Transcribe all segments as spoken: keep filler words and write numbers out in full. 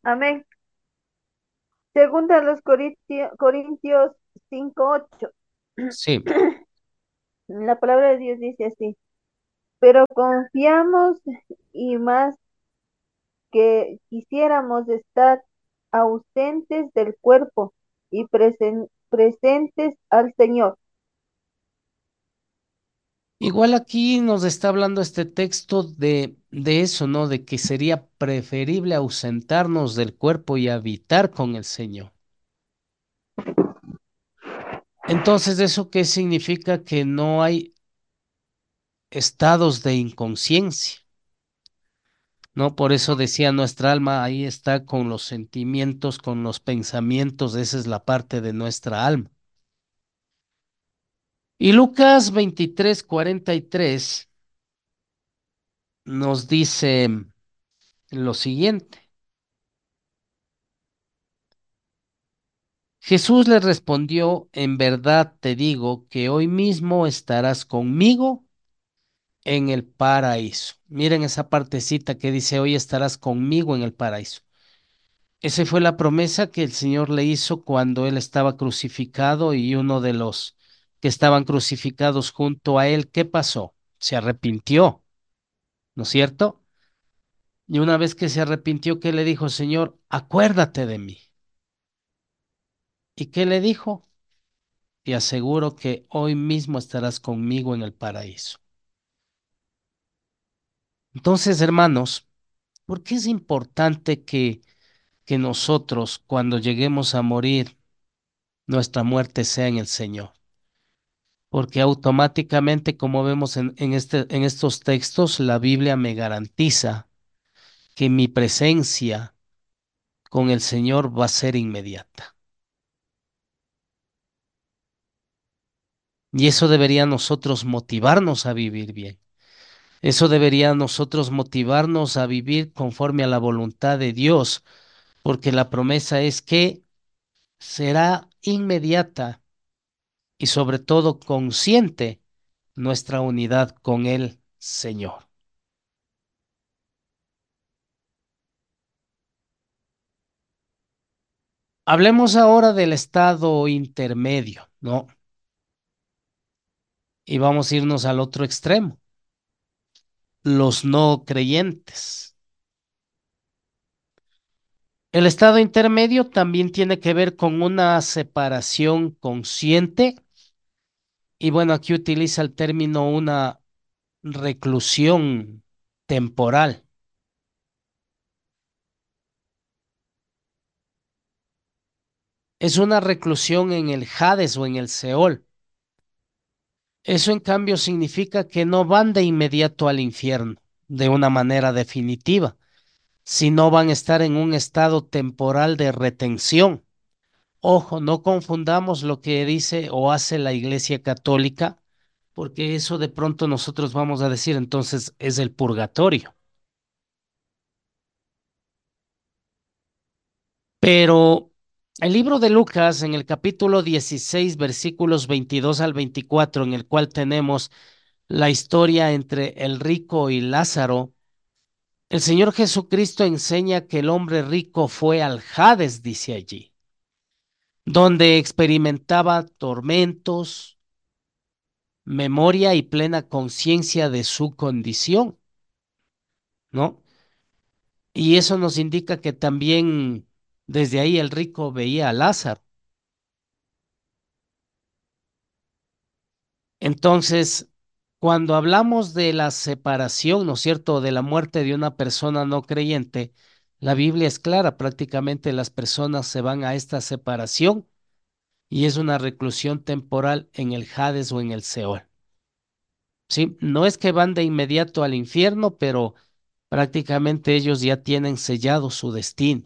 Amén. Segunda a los Corintio- Corintios cinco ocho. Sí, La palabra de Dios dice así, pero confiamos y más que quisiéramos estar ausentes del cuerpo y presen- presentes al Señor. igual aquí nos está hablando este texto de, de eso, ¿no? De que sería preferible ausentarnos del cuerpo y habitar con el Señor. Entonces, ¿eso qué significa? Que no hay estados de inconsciencia, ¿no? Por eso decía nuestra alma, ahí está con los sentimientos, con los pensamientos, esa es la parte de nuestra alma. Y Lucas veintitrés cuarenta y tres nos dice lo siguiente. Jesús le respondió, en verdad te digo que hoy mismo estarás conmigo en el paraíso. Miren esa partecita que dice, hoy estarás conmigo en el paraíso. Esa fue la promesa que el Señor le hizo cuando él estaba crucificado y uno de los que estaban crucificados junto a él, ¿qué pasó? Se arrepintió, ¿no es cierto? Y una vez que se arrepintió, ¿qué le dijo, Señor? Acuérdate de mí. ¿Y qué le dijo? Te aseguro que hoy mismo estarás conmigo en el paraíso. Entonces, hermanos, ¿por qué es importante que, que nosotros, cuando lleguemos a morir, nuestra muerte sea en el Señor? Porque automáticamente, como vemos en, en, este, en estos textos, la Biblia me garantiza que mi presencia con el Señor va a ser inmediata. Y eso debería a nosotros motivarnos a vivir bien. Eso debería a nosotros motivarnos a vivir conforme a la voluntad de Dios, porque la promesa es que será inmediata y sobre todo consciente nuestra unidad con el Señor. Hablemos ahora del estado intermedio, ¿no? Y vamos a irnos al otro extremo, los no creyentes. El estado intermedio también tiene que ver con una separación consciente y bueno, aquí utiliza el término una reclusión temporal. Es una reclusión en el Hades o en el Seol. Eso en cambio significa que no van de inmediato al infierno de una manera definitiva, sino van a estar en un estado temporal de retención. Ojo, no confundamos lo que dice o hace la Iglesia Católica, porque eso de pronto nosotros vamos a decir entonces es el purgatorio. Pero el libro de Lucas, en el capítulo dieciséis, versículos veintidós al veinticuatro, en el cual tenemos la historia entre el rico y Lázaro, el Señor Jesucristo enseña que el hombre rico fue al Hades, dice allí, donde experimentaba tormentos, memoria y plena conciencia de su condición, ¿no? Y eso nos indica que también desde ahí el rico veía a Lázaro. Entonces, cuando hablamos de la separación, ¿no es cierto?, de la muerte de una persona no creyente, la Biblia es clara, prácticamente las personas se van a esta separación y es una reclusión temporal en el Hades o en el Seol. Sí, no es que van de inmediato al infierno, pero prácticamente ellos ya tienen sellado su destino.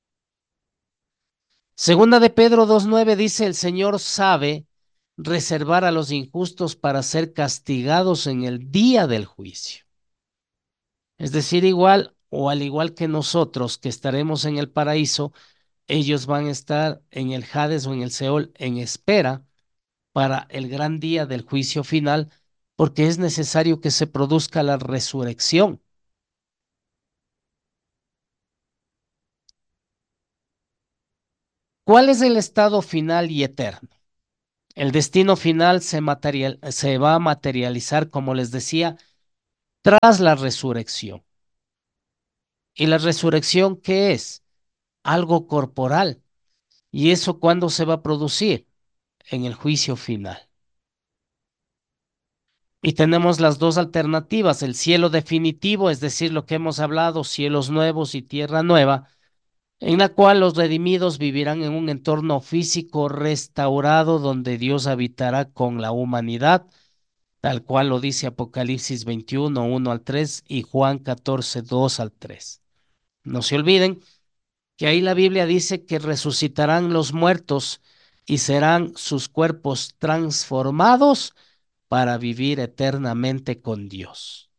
Segunda de Pedro dos nueve dice, el Señor sabe reservar a los injustos para ser castigados en el día del juicio. Es decir, igual o al igual que nosotros que estaremos en el paraíso, ellos van a estar en el Hades o en el Seol en espera para el gran día del juicio final, porque es necesario que se produzca la resurrección. ¿Cuál es el estado final y eterno? El destino final se, material, se va a materializar, como les decía, tras la resurrección. ¿Y la resurrección qué es? Algo corporal. ¿Y eso cuándo se va a producir? En el juicio final. Y tenemos las dos alternativas, el cielo definitivo, es decir, lo que hemos hablado, cielos nuevos y tierra nueva, en la cual los redimidos vivirán en un entorno físico restaurado donde Dios habitará con la humanidad, tal cual lo dice Apocalipsis veintiuno, uno al tres y Juan catorce, dos al tres. No se olviden que ahí la Biblia dice que resucitarán los muertos y serán sus cuerpos transformados para vivir eternamente con Dios.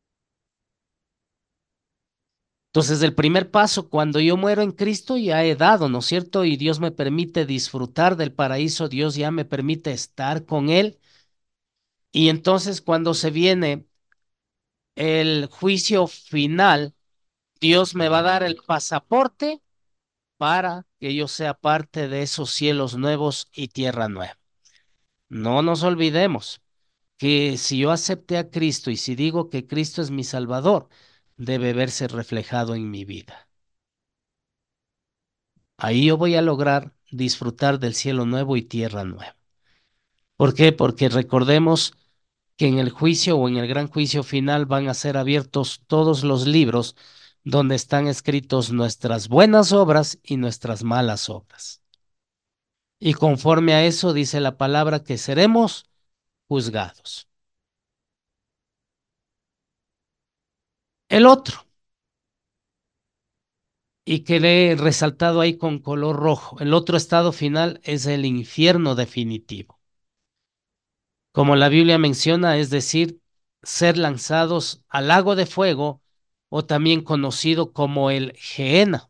Entonces, el primer paso, cuando yo muero en Cristo, ya he dado, ¿no es cierto? Y Dios me permite disfrutar del paraíso, Dios ya me permite estar con Él. Y entonces, cuando se viene el juicio final, Dios me va a dar el pasaporte para que yo sea parte de esos cielos nuevos y tierra nueva. No nos olvidemos que si yo acepté a Cristo y si digo que Cristo es mi Salvador, debe verse reflejado en mi vida. Ahí yo voy a lograr disfrutar del cielo nuevo y tierra nueva. ¿Por qué? Porque recordemos que en el juicio o en el gran juicio final van a ser abiertos todos los libros donde están escritos nuestras buenas obras y nuestras malas obras. Y conforme a eso dice la palabra que seremos juzgados. El otro, y que le he resaltado ahí con color rojo, el otro estado final es el infierno definitivo. Como la Biblia menciona, es decir, ser lanzados al lago de fuego o también conocido como el Gehenna.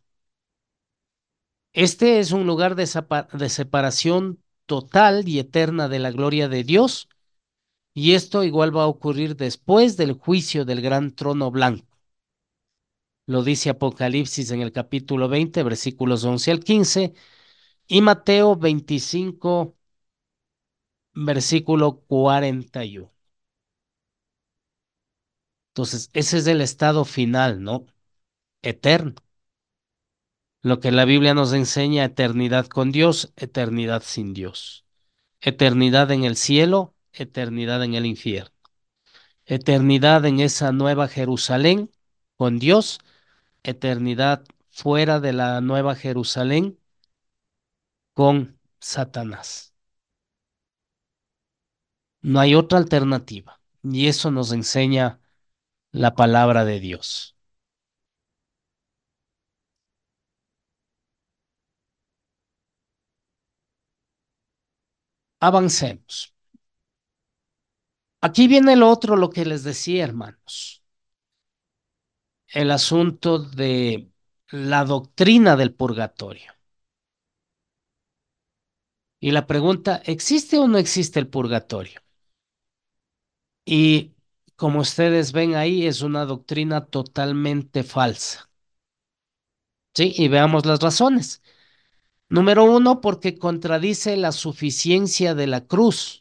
Este es un lugar de, de separación total y eterna de la gloria de Dios, y esto igual va a ocurrir después del juicio del gran trono blanco. Lo dice Apocalipsis en el capítulo veinte, versículos once al quince, y Mateo veinticinco, versículo cuarenta y uno. Entonces, ese es el estado final, ¿no? Eterno. Lo que la Biblia nos enseña, eternidad con Dios, eternidad sin Dios. Eternidad en el cielo, eternidad en el infierno. Eternidad en esa nueva Jerusalén con Dios, eternidad fuera de la nueva Jerusalén con Satanás. No hay otra alternativa. Y eso nos enseña la palabra de Dios. Avancemos. Aquí viene lo otro, lo que les decía, hermanos. El asunto de la doctrina del purgatorio. Y la pregunta, ¿existe o no existe el purgatorio? Y como ustedes ven ahí, es una doctrina totalmente falsa. ¿Sí? Y veamos las razones. Número uno, porque contradice la suficiencia de la cruz.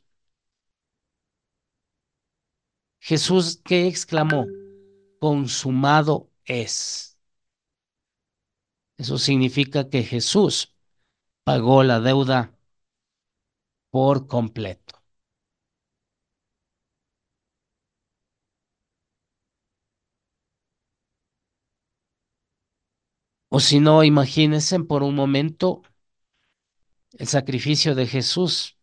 Jesús, ¿qué exclamó? Consumado es. Eso significa que Jesús pagó la deuda por completo. O si no, imagínense por un momento el sacrificio de Jesús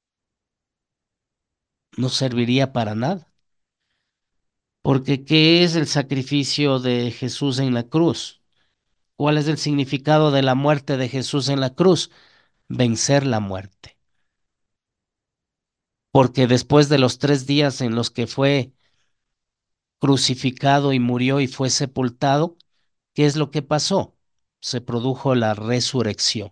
no serviría para nada. Porque ¿qué es el sacrificio de Jesús en la cruz? ¿Cuál es el significado de la muerte de Jesús en la cruz? Vencer la muerte. Porque después de los tres días en los que fue crucificado y murió y fue sepultado, ¿qué es lo que pasó? Se produjo la resurrección.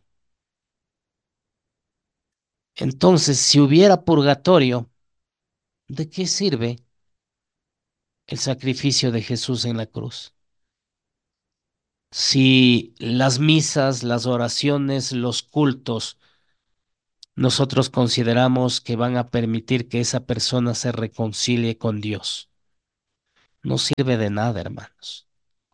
Entonces, si hubiera purgatorio, ¿de qué sirve el sacrificio de Jesús en la cruz? si las misas, las oraciones, los cultos, nosotros consideramos que van a permitir que esa persona se reconcilie con Dios. No sirve de nada, hermanos.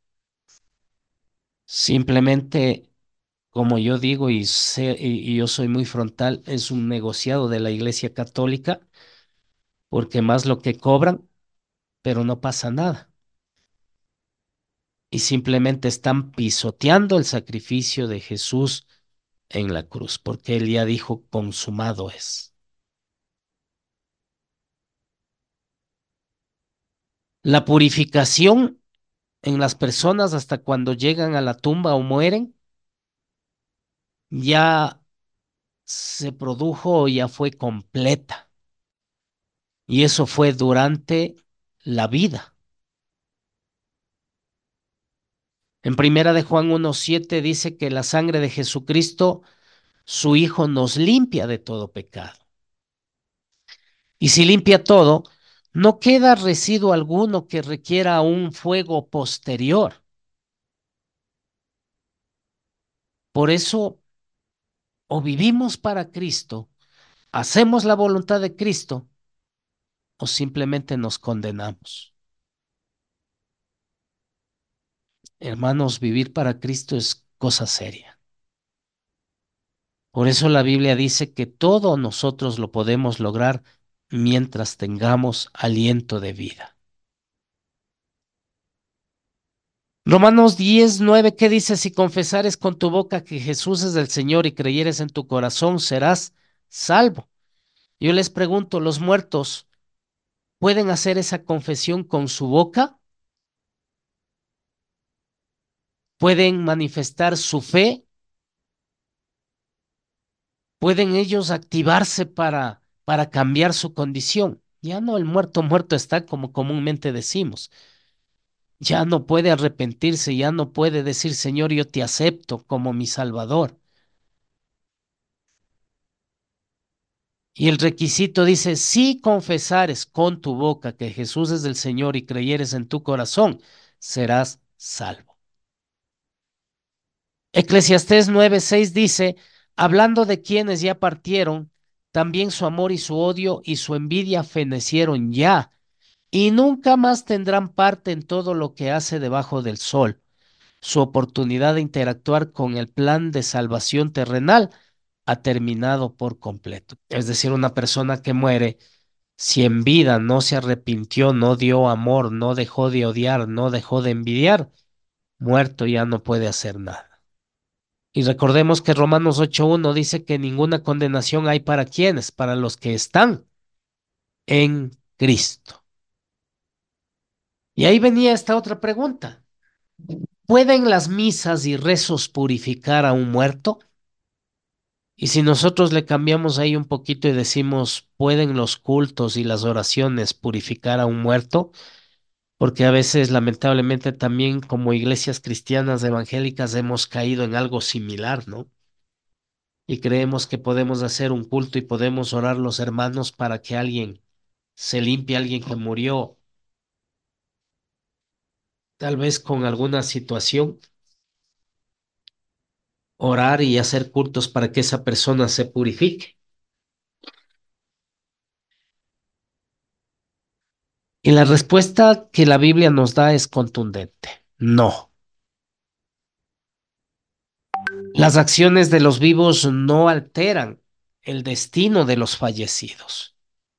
Simplemente, como yo digo y, sé- y y yo soy muy frontal, es un negociado de la Iglesia Católica, porque más lo que cobran, pero no pasa nada. Y simplemente están pisoteando el sacrificio de Jesús en la cruz, porque Él ya dijo, consumado es. La purificación en las personas hasta cuando llegan a la tumba o mueren, ya se produjo o ya fue completa. Y eso fue durante la vida. En primera de Juan uno siete dice que la sangre de Jesucristo, su Hijo, nos limpia de todo pecado. Y si limpia todo, no queda residuo alguno que requiera un fuego posterior. Por eso, o vivimos para Cristo, hacemos la voluntad de Cristo, o simplemente nos condenamos. Hermanos, vivir para Cristo es cosa seria. Por eso la Biblia dice que todo nosotros lo podemos lograr mientras tengamos aliento de vida. Romanos diez nueve, ¿qué dice? Si confesares con tu boca que Jesús es el Señor y creyeres en tu corazón, serás salvo. Yo les pregunto, ¿los muertos pueden hacer esa confesión con su boca? ¿Pueden manifestar su fe? ¿Pueden ellos activarse para, para cambiar su condición? Ya no, el muerto muerto está como comúnmente decimos. Ya no puede arrepentirse, ya no puede decir, Señor, yo te acepto como mi Salvador. Y el requisito dice, si confesares con tu boca que Jesús es el Señor y creyeres en tu corazón, serás salvo. Eclesiastés nueve seis dice, hablando de quienes ya partieron, también su amor y su odio y su envidia fenecieron ya, y nunca más tendrán parte en todo lo que hace debajo del sol. Su oportunidad de interactuar con el plan de salvación terrenal ha terminado por completo. Es decir, una persona que muere, si en vida no se arrepintió, no dio amor, no dejó de odiar, no dejó de envidiar, muerto ya no puede hacer nada. Y recordemos que Romanos ocho uno dice que ninguna condenación hay para quienes, para los que están en Cristo. Y ahí venía esta otra pregunta. ¿Pueden las misas y rezos purificar a un muerto? Y si nosotros le cambiamos ahí un poquito y decimos, ¿pueden los cultos y las oraciones purificar a un muerto? Porque a veces, lamentablemente, también como iglesias cristianas evangélicas hemos caído en algo similar, ¿no? Y creemos que podemos hacer un culto y podemos orar los hermanos para que alguien se limpie, alguien que murió, tal vez con alguna situación, orar y hacer cultos para que esa persona se purifique. Y la respuesta que la Biblia nos da es contundente. No. Las acciones de los vivos no alteran el destino de los fallecidos.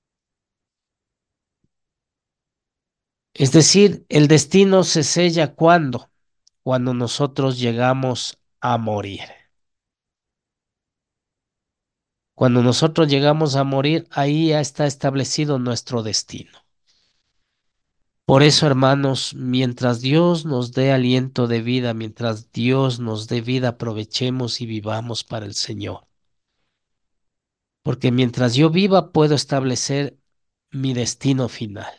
Es decir, el destino se sella cuando, cuando nosotros llegamos a morir. Cuando nosotros llegamos a morir, ahí ya está establecido nuestro destino. Por eso, hermanos, mientras Dios nos dé aliento de vida, mientras Dios nos dé vida, aprovechemos y vivamos para el Señor. Porque mientras yo viva, puedo establecer mi destino final.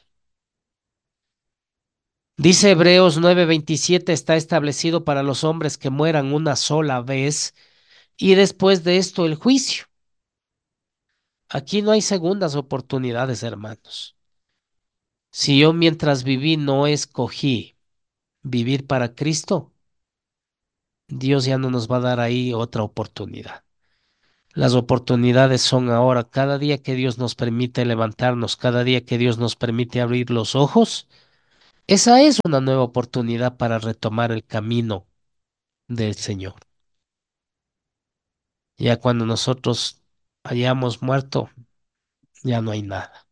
Dice Hebreos nueve veintisiete, está establecido para los hombres que mueran una sola vez y después de esto el juicio. Aquí no hay segundas oportunidades, hermanos. Si yo mientras viví no escogí vivir para Cristo, Dios ya no nos va a dar ahí otra oportunidad. Las oportunidades son ahora, cada día que Dios nos permite levantarnos, cada día que Dios nos permite abrir los ojos, esa es una nueva oportunidad para retomar el camino del Señor. Ya cuando nosotros hayamos muerto, ya no hay nada.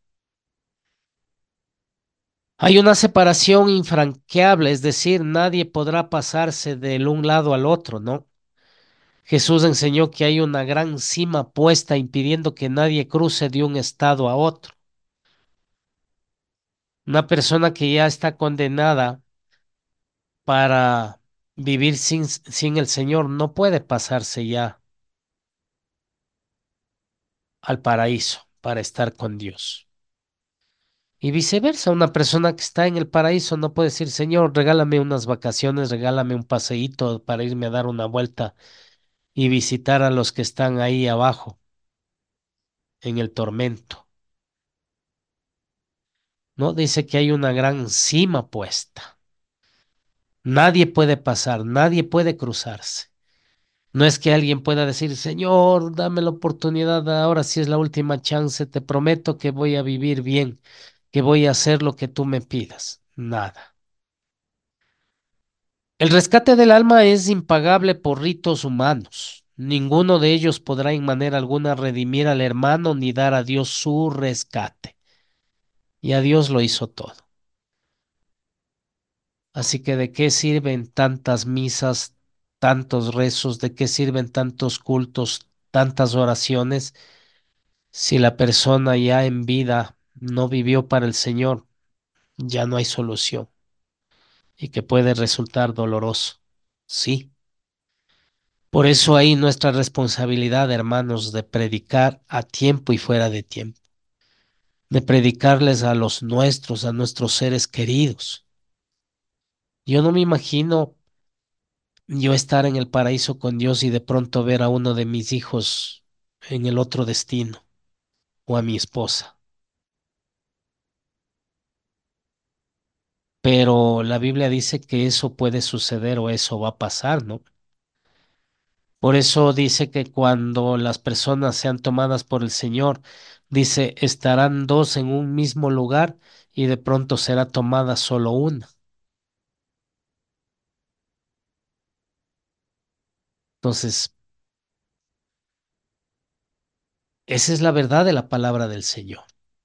Hay una separación infranqueable, es decir, nadie podrá pasarse del un lado al otro, ¿no? Jesús enseñó que hay una gran cima puesta impidiendo que nadie cruce de un estado a otro. Una persona que ya está condenada para vivir sin, sin el Señor no puede pasarse ya al paraíso para estar con Dios. Y viceversa, una persona que está en el paraíso no puede decir, Señor, regálame unas vacaciones, regálame un paseíto para irme a dar una vuelta y visitar a los que están ahí abajo en el tormento. No, dice que hay una gran cima puesta. Nadie puede pasar, nadie puede cruzarse. No es que alguien pueda decir, Señor, dame la oportunidad, ahora sí es la última chance, te prometo que voy a vivir bien, que voy a hacer lo que tú me pidas. Nada. El rescate del alma es impagable por ritos humanos. Ninguno de ellos podrá en manera alguna redimir al hermano ni dar a Dios su rescate. Y a Dios lo hizo todo. Así que ¿de qué sirven tantas misas, tantos rezos? ¿De qué sirven tantos cultos, tantas oraciones si la persona ya en vida no vivió para el Señor? Ya no hay solución y que puede resultar doloroso. Sí. Por eso ahí nuestra responsabilidad, hermanos, de predicar a tiempo y fuera de tiempo, de predicarles a los nuestros, a nuestros seres queridos. Yo no me imagino yo estar en el paraíso con Dios y de pronto ver a uno de mis hijos en el otro destino o a mi esposa. Pero la Biblia dice que eso puede suceder o eso va a pasar, ¿no? Por eso dice que cuando las personas sean tomadas por el Señor, dice, estarán dos en un mismo lugar y de pronto será tomada solo una. Entonces, esa es la verdad de la palabra del Señor.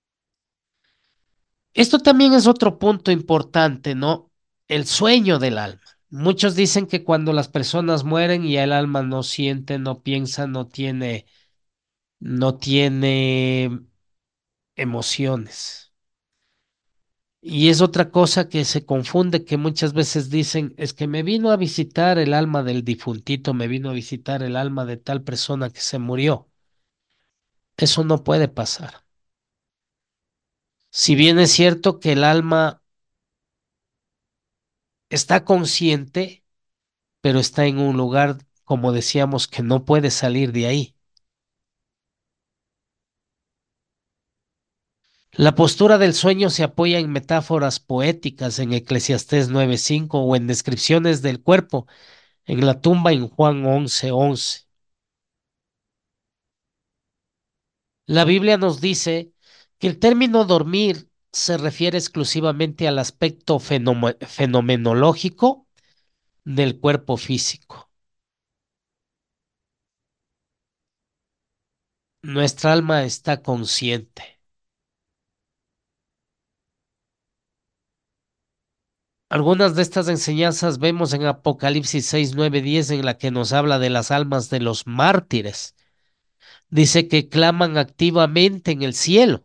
Esto también es otro punto importante, ¿no? El sueño del alma. Muchos dicen que cuando las personas mueren y el alma no siente, no piensa, no tiene, no tiene emociones. Y es otra cosa que se confunde, que muchas veces dicen, es que me vino a visitar el alma del difuntito, me vino a visitar el alma de tal persona que se murió. Eso no puede pasar. Si bien es cierto que el alma está consciente, pero está en un lugar, como decíamos, que no puede salir de ahí. La postura del sueño se apoya en metáforas poéticas en Eclesiastés nueve cinco o en descripciones del cuerpo en la tumba en Juan once once. La Biblia nos dice que el término dormir se refiere exclusivamente al aspecto fenome- fenomenológico del cuerpo físico. Nuestra alma está consciente. Algunas de estas enseñanzas vemos en Apocalipsis seis, nueve, diez, en la que nos habla de las almas de los mártires. Dice que claman activamente en el cielo.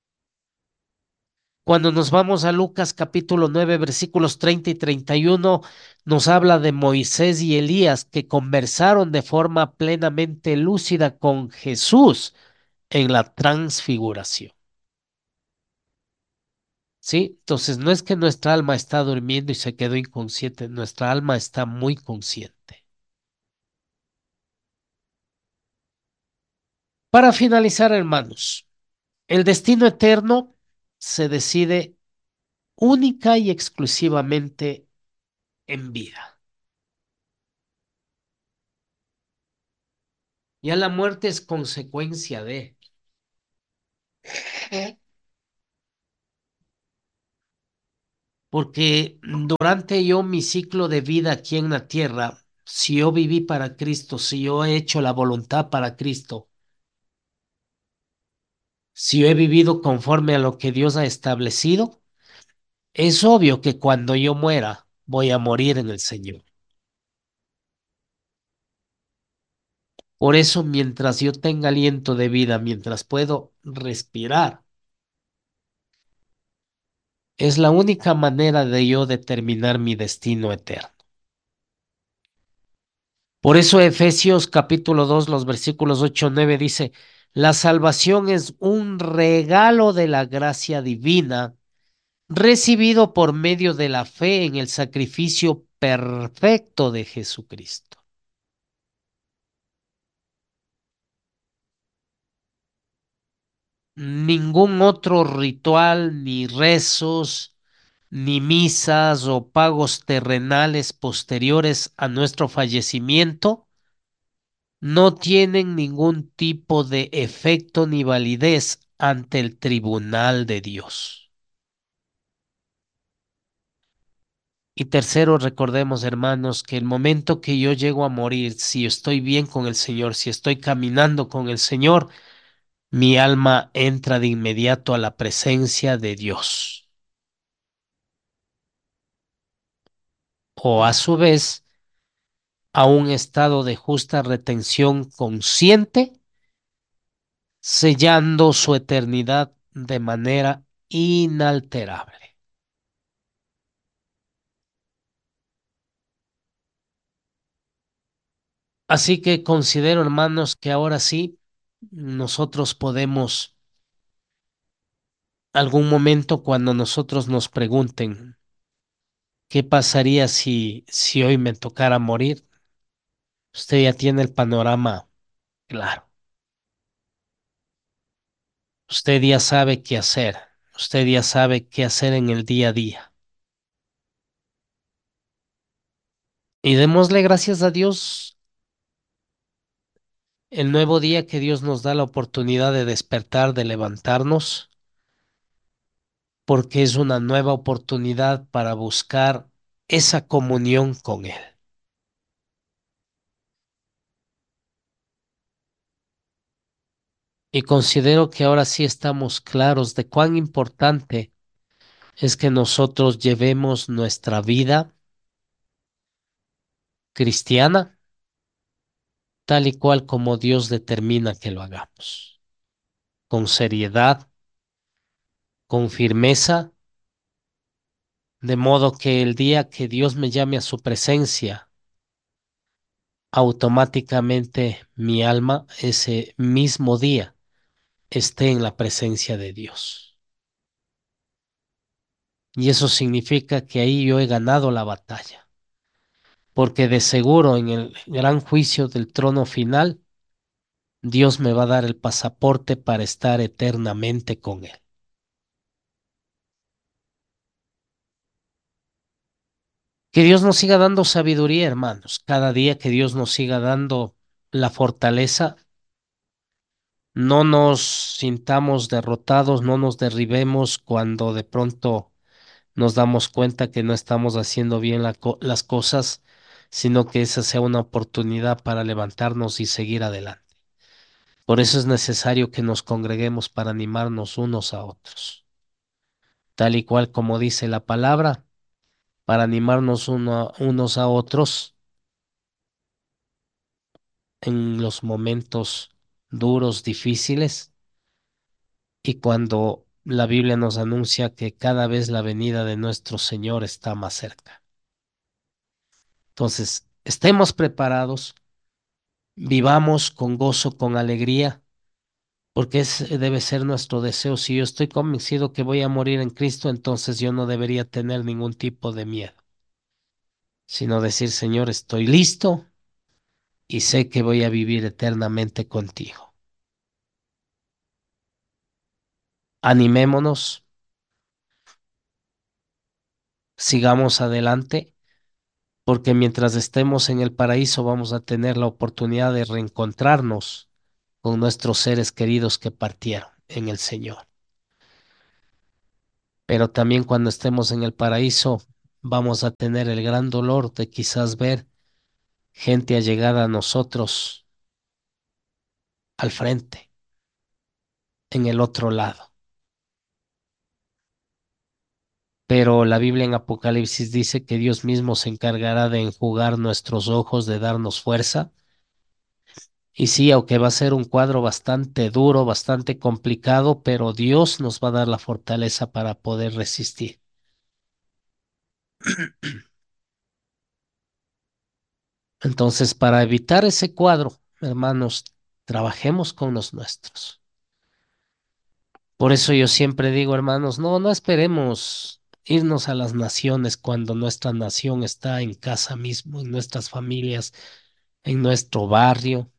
Cuando nos vamos a Lucas capítulo nueve versículos treinta y treinta y uno, nos habla de Moisés y Elías que conversaron de forma plenamente lúcida con Jesús en la transfiguración. ¿Sí? Entonces no es que nuestra alma está durmiendo y se quedó inconsciente, nuestra alma está muy consciente. Para finalizar, hermanos, el destino eterno se decide única y exclusivamente en vida. Ya la muerte es consecuencia de, porque durante yo mi ciclo de vida aquí en la tierra, si yo viví para Cristo, si yo he hecho la voluntad para Cristo, si yo he vivido conforme a lo que Dios ha establecido, es obvio que cuando yo muera, voy a morir en el Señor. Por eso, mientras yo tenga aliento de vida, mientras puedo respirar, es la única manera de yo determinar mi destino eterno. Por eso Efesios capítulo dos, los versículos ocho, nueve dice, la salvación es un regalo de la gracia divina recibido por medio de la fe en el sacrificio perfecto de Jesucristo. Ningún otro ritual, ni rezos, ni misas o pagos terrenales posteriores a nuestro fallecimiento no tienen ningún tipo de efecto ni validez ante el tribunal de Dios. Y tercero, recordemos, hermanos, que el momento que yo llego a morir, si estoy bien con el Señor, si estoy caminando con el Señor, mi alma entra de inmediato a la presencia de Dios. O a su vez, a un estado de justa retención consciente, sellando su eternidad de manera inalterable. Así que considero, hermanos, que ahora sí nosotros podemos, algún momento cuando nosotros nos pregunten, ¿qué pasaría si, si hoy me tocara morir? Usted ya tiene el panorama claro. Usted ya sabe qué hacer. Usted ya sabe qué hacer en el día a día. Y démosle gracias a Dios el nuevo día que Dios nos da la oportunidad de despertar, de levantarnos, porque es una nueva oportunidad para buscar esa comunión con Él. Y considero que ahora sí estamos claros de cuán importante es que nosotros llevemos nuestra vida cristiana tal y cual como Dios determina que lo hagamos, con seriedad, con firmeza, de modo que el día que Dios me llame a su presencia, automáticamente mi alma ese mismo día esté en la presencia de Dios. Y eso significa que ahí yo he ganado la batalla, porque de seguro en el gran juicio del trono final, Dios me va a dar el pasaporte para estar eternamente con Él. Que Dios nos siga dando sabiduría, hermanos, cada día que Dios nos siga dando la fortaleza. No nos sintamos derrotados, no nos derribemos cuando de pronto nos damos cuenta que no estamos haciendo bien la co- las cosas, sino que esa sea una oportunidad para levantarnos y seguir adelante. Por eso es necesario que nos congreguemos para animarnos unos a otros, tal y cual como dice la palabra, para animarnos uno- unos a otros en los momentos duros, difíciles, y cuando la Biblia nos anuncia que cada vez la venida de nuestro Señor está más cerca. Entonces, estemos preparados, vivamos con gozo, con alegría, porque ese debe ser nuestro deseo. Si yo estoy convencido que voy a morir en Cristo, entonces yo no debería tener ningún tipo de miedo, sino decir, Señor, estoy listo y sé que voy a vivir eternamente contigo. Animémonos, sigamos adelante porque mientras estemos en el paraíso vamos a tener la oportunidad de reencontrarnos con nuestros seres queridos que partieron en el Señor. Pero también cuando estemos en el paraíso vamos a tener el gran dolor de quizás ver gente allegada a nosotros al frente, en el otro lado. Pero la Biblia en Apocalipsis dice que Dios mismo se encargará de enjugar nuestros ojos, de darnos fuerza. Y sí, aunque va a ser un cuadro bastante duro, bastante complicado, pero Dios nos va a dar la fortaleza para poder resistir. Entonces, para evitar ese cuadro, hermanos, trabajemos con los nuestros. Por eso yo siempre digo, hermanos, no, no esperemos irnos a las naciones cuando nuestra nación está en casa mismo, en nuestras familias, en nuestro barrio.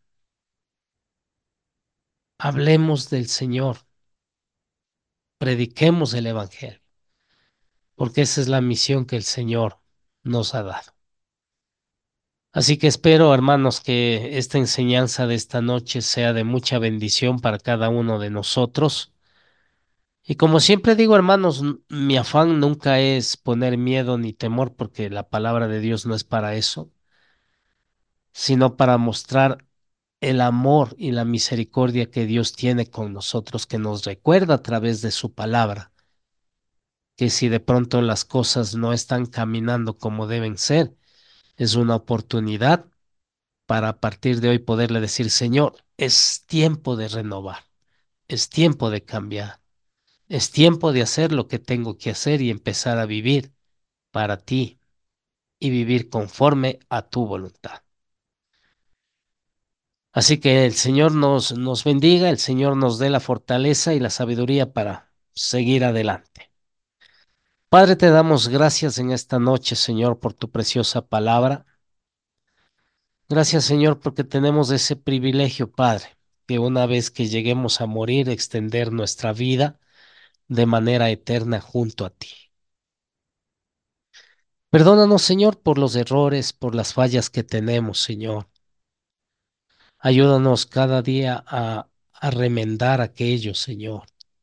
Hablemos del Señor, prediquemos el Evangelio, porque esa es la misión que el Señor nos ha dado. Así que espero, hermanos, que esta enseñanza de esta noche sea de mucha bendición para cada uno de nosotros. Y como siempre digo, hermanos, n- mi afán nunca es poner miedo ni temor, porque la palabra de Dios no es para eso, sino para mostrar el amor y la misericordia que Dios tiene con nosotros, que nos recuerda a través de su palabra, que si de pronto las cosas no están caminando como deben ser, es una oportunidad para a partir de hoy poderle decir, Señor, es tiempo de renovar, es tiempo de cambiar, es tiempo de hacer lo que tengo que hacer y empezar a vivir para ti y vivir conforme a tu voluntad. Así que el Señor nos, nos bendiga, el Señor nos dé la fortaleza y la sabiduría para seguir adelante. Padre, te damos gracias en esta noche, Señor, por tu preciosa palabra. Gracias, Señor, porque tenemos ese privilegio, Padre, que una vez que lleguemos a morir, extender nuestra vida de manera eterna junto a ti. Perdónanos, Señor, por los errores, por las fallas que tenemos, Señor. Ayúdanos cada día a, a remendar aquello, Señor.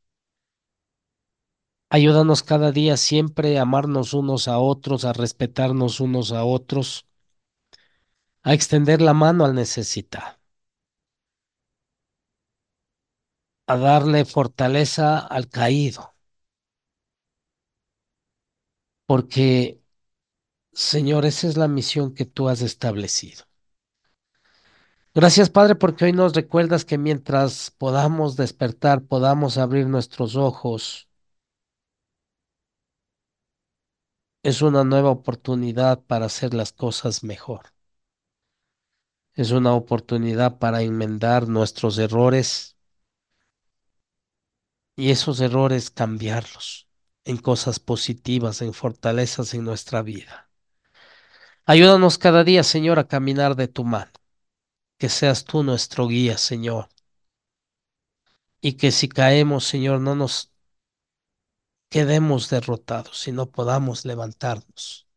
Ayúdanos cada día siempre a amarnos unos a otros, a respetarnos unos a otros, a extender la mano al necesitado, a darle fortaleza al caído, porque, Señor, esa es la misión que tú has establecido. Gracias, Padre, porque hoy nos recuerdas que mientras podamos despertar, podamos abrir nuestros ojos, es una nueva oportunidad para hacer las cosas mejor. Es una oportunidad para enmendar nuestros errores y esos errores cambiarlos en cosas positivas, en fortalezas en nuestra vida. Ayúdanos cada día, Señor, a caminar de tu mano, que seas tú nuestro guía, Señor, y que si caemos, Señor, no nos quedemos derrotados, sino podamos levantarnos.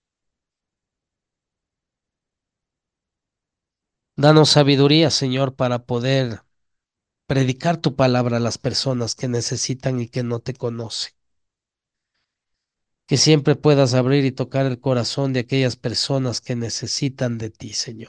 Danos sabiduría, Señor, para poder predicar tu palabra a las personas que necesitan y que no te conocen. Que siempre puedas abrir y tocar el corazón de aquellas personas que necesitan de ti, Señor.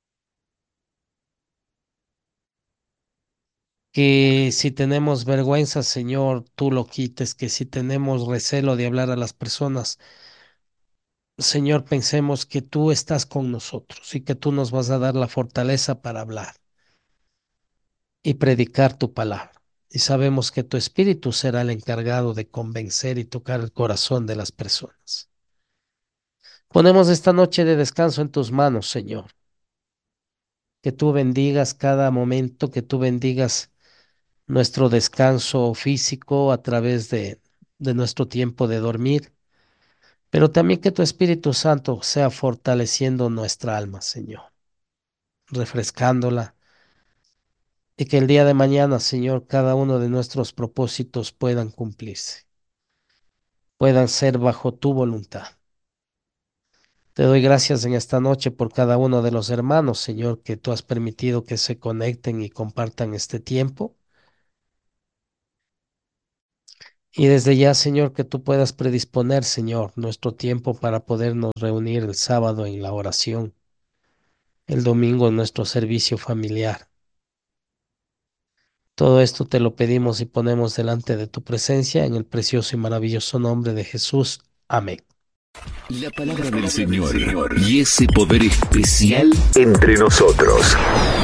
Que si tenemos vergüenza, Señor, tú lo quites, que si tenemos recelo de hablar a las personas, Señor, pensemos que tú estás con nosotros y que tú nos vas a dar la fortaleza para hablar y predicar tu palabra. Y sabemos que tu espíritu será el encargado de convencer y tocar el corazón de las personas. Ponemos esta noche de descanso en tus manos, Señor. Que tú bendigas cada momento, que tú bendigas nuestro descanso físico a través de, de nuestro tiempo de dormir, pero también que tu Espíritu Santo sea fortaleciendo nuestra alma, Señor, refrescándola, y que el día de mañana, Señor, cada uno de nuestros propósitos puedan cumplirse, puedan ser bajo tu voluntad. Te doy gracias en esta noche por cada uno de los hermanos, Señor, que tú has permitido que se conecten y compartan este tiempo. Y desde ya, Señor, que tú puedas predisponer, Señor, nuestro tiempo para podernos reunir el sábado en la oración, el domingo en nuestro servicio familiar. Todo esto te lo pedimos y ponemos delante de tu presencia en el precioso y maravilloso nombre de Jesús. Amén. La palabra del Señor y ese poder especial entre nosotros.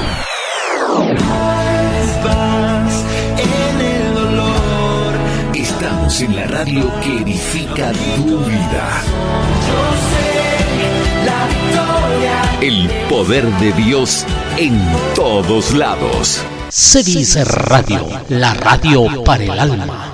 En el dolor. Estamos en la radio que edifica tu vida. El poder de Dios en todos lados. Se dice radio, la radio para el alma.